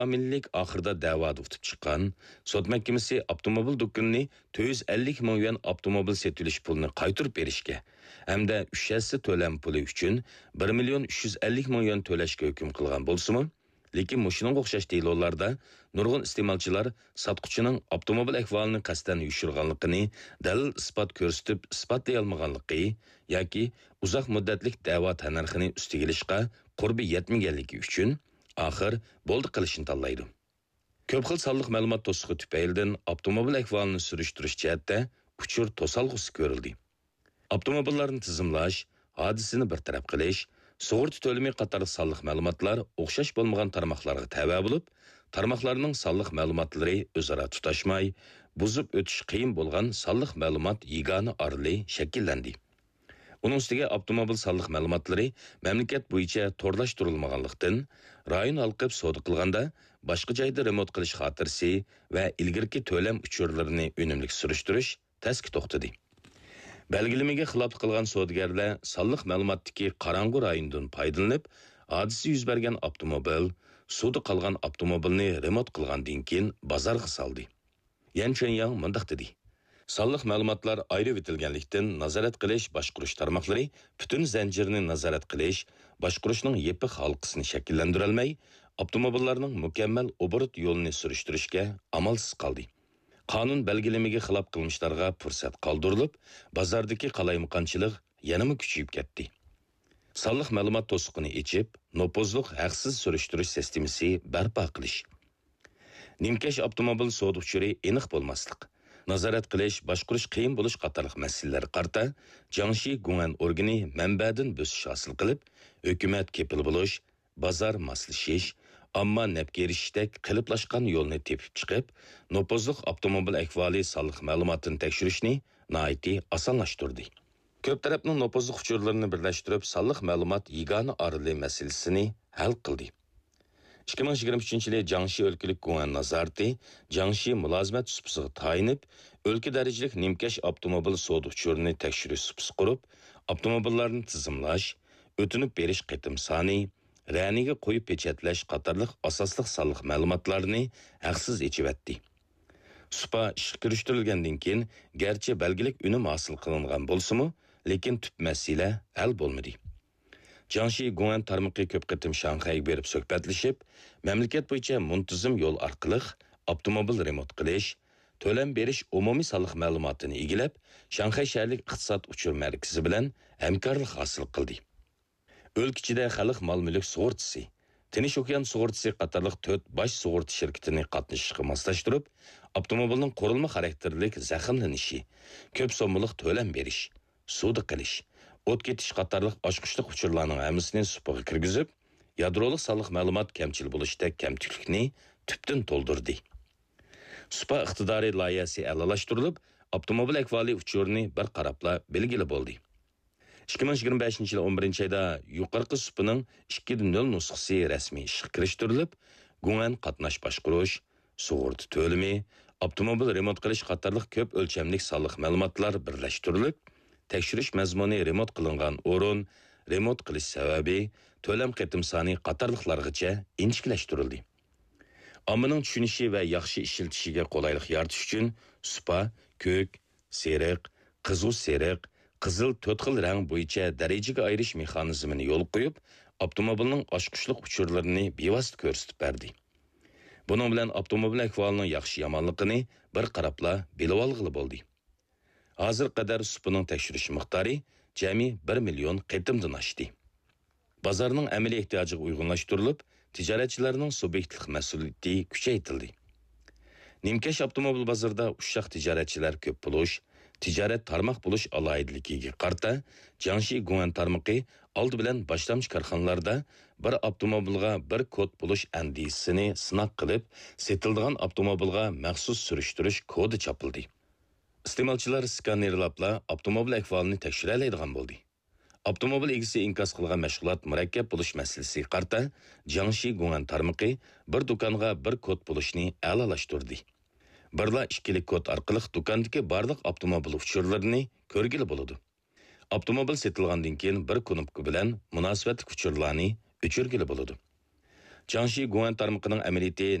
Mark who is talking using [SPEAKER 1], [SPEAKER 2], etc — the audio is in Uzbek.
[SPEAKER 1] Amillik oxirida da'voda o'tib chiqqan. Sud mahkamasi avtomobil do'konini 450 ming yuan avtomobil setilish pulini qaytarib berishga hamda 3 yassi to'lam puli uchun 1 million 350 ming yuan to'lashga hukm qilgan bo'lsa-mu, lekin mushuning o'xshash delollarda nurg'un iste'molchilar sotquchining avtomobil ahvolini qasdan yushirganligini dalil isbot ko'rsatib isbotlay olmaganligi yoki uzoq muddatlik da'vo tanarxini ustiga ilishga qurbi yetmaganligi uchun axir bo'ldi qilishni tanlaydi. Ko'p xil sonliq ma'lumot to'siqi tufaylidan avtomobil ahvolini surishtirish jihatda uchur to'salg'usi ko'rildi. Avtomobillarni tizimlash, hodisani bartaraf qilish, sug'urta to'limi qator sonliq ma'lumotlar o'xshash bo'lmagan tarmoqlarga tava bo'lib, tarmoqlarning sonliq ma'lumotlari o'zaro tutashmay, buzib o'tish qiyin bo'lgan sonliq ma'lumot yagona orli shakllandi. Uning ustiga avtomobil sonliq ma'lumotlari mamlakat bo'yicha to'rlashtirilmaganlikdan rayon halqib savdo qilganda boshqa joyda remont qilish xotirasi va ilgirki to'lam uchurlarini unumli surishtirish tasga to'xtadi. Belgilimiga xilof qilgan savdogarlar sonliq ma'lumotdagi qarang'u rayondan foydalanib, hodisa yuz bergan avtomobil, suvda qolgan avtomobilni remont qilgandan keyin bozorga soldi. Yan Chunyang mundaq dedi: sonliq ma'lumotlar ayrib etilganlikdan nazorat qilish boshqarish tarmoqlari butun zanjirni nazorat qilish, boshqarishning yepiq halqasini shakllantira olmay, avtomobillarning mukammal obrut yo'lini surishtirishga amalsiz qoldi. Qonun belgilimiga xilof qilmishlarga fursat qoldirilib, bozordagi qalaymaqonchilik yanama kuchayib ketdi. Sonliq ma'lumot to'siqini ichib, nopozliq haqsiz surishtirish sistemasi barpo qilish. Nimkash avtomobil savdo uchuri aniq bo'lmaslik, nazorat qilish, boshqarish qiyin bo'lish qatorliq masalalar qarta Jiangxi Guan organi manbadan bo'sish hosil qilib, hukumat kepil bo'lish, bozor moslashish, ammo nabkerishdek qiliplashgan yo'lni tepib chiqib, nopozliq avtomobil ahvoli sonliq ma'lumotini tekshirishni nihoyatda osonlashtirdi. Ko'p tarafning nopozliq uchurlarini birlashtirib, sonliq ma'lumot yagona orli masalasini hal qildi. 2023-yili Jiangxi o'lkalik Guan nazorati Jiangxi mulozimat supsiga tayinib, o'lka darajalik nimkash avtomobil savdo uchurini tekshirish supsi qurib, avtomobillarni tizimlash, o'tinib berish qitim soni, raniga qo'yib pechatlash qatorliq asosliq sonliq ma'lumotlarni haqsiz ichivatdi. Supa ishga kirishtirilgandan keyin garchi belgilik unum hosil qilingan bo'lsa-mu, lekin tub masala hal bo'lmadi. Jiangxi Guan tarmoqi ko'p qitim Shanxayga berib suhbatlashib, mamlakat bo'yicha muntazam yo'l orqali avtomobil remont qilish, to'lam berish umumiy sonliq ma'lumotini egilab, Shanxay shaharlik iqtisod uchur markazi bilan hamkorlik hosil qildi. O'lkichida xalq mol-mulk sug'urtasi, Tinch okean sug'urtasi qatorliq 4 bosh sug'urta shirkatining qatnashishiga moslashtirib, avtomobilning qurilma xarakterlik zaximlanishi, ko'p so'mliq to'lam berish, suvda qilish, o't ketish qatorliq ochqichliq uchurlarning hammasini supaga kirgizib, yadroliq sonliq ma'lumot kamchil bo'lishidagi kamchilikni tubdan to'ldirdi. Supa iqtidori loyihasi amalashtirilib, avtomobil ahvoli uchurini bir qarabla belgili bo'ldi. 2025 yil 11-oyda yuqorqi supining 2.0 nusxasi rasmiy ishga kirishtirilib, Guan qatnash boshqarish, sug'urta to'limi, avtomobil remont qilish qatorliq ko'p o'lchamlik sonliq ma'lumotlar birlashtirilib, tekshirish mazmuni remont qilingan o'rin, remont qilish sababi, to'lam qitim soni qatorliqlargacha inchiklashtirildi. Ommaning tushunishi va yaxshi ishlatishiga qulaylik yaratish uchun supa, ko'k, seriq, qizil seriq, qizil 4 xil rang bo'yicha darajaga ayirish mexanizmini yo'l qo'yib, avtomobilning ochqichliq uchurlarini bevosita ko'rsatib berdi. Buning bilan avtomobil ahvolining yaxshi yomonligini bir qarabla bilib olg'ili bo'ldi. Hozir qadar supining tekshirish miqdori jami 1 million qitimdan oshdi. Bozorning amaliy ehtiyojiga uyg'unlashtirilib, tijoratchilarning subyektlik mas'uliyati kuchaytirildi. Nimkash avtomobil bozorida ushshaq tijoratchilar ko'p bo'lish, tijorat tarmoq bo'lish alohidligiga qarta Jiangxi Guan tarmoqi oldi bilan boshlamchi korxonalarda bir avtomobilga bir kod bo'lish andisini sinab qilib, setildigan avtomobilga maxsus surishtirish kodi chopildi. Iste'molchilar skanerlabla avtomobil ahvolini tekshira oladigan bo'ldi. Avtomobil egasi inkas qilgan mashg'ulot murakkab bo'lish masalasi qarta Jiangxi Guan tarmoqi bir do'konga bir kod bo'lishni a'lolashtirdi. Birla ikkilik kod orqali do'kondagi barliq avtomobil uchurlarini ko'rgili bo'ladi. Avtomobil setilgandan keyin bir knopka bilan munosabatli uchurlarni o'chirgili bo'ladi. Jiangxi Guan tarmog'ining amaliyoti